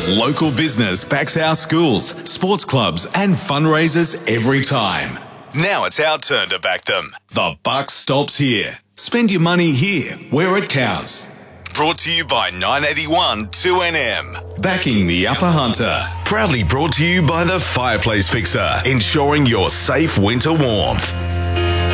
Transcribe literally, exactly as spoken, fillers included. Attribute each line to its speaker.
Speaker 1: Local business backs our schools, sports clubs and fundraisers every time. Now it's our turn to back them. The buck stops here. Spend your money here, where it counts. Brought to you by nine eighty-one two N M. Backing the Upper Hunter. Proudly brought to you by the Fireplace Fixer, ensuring your safe winter warmth.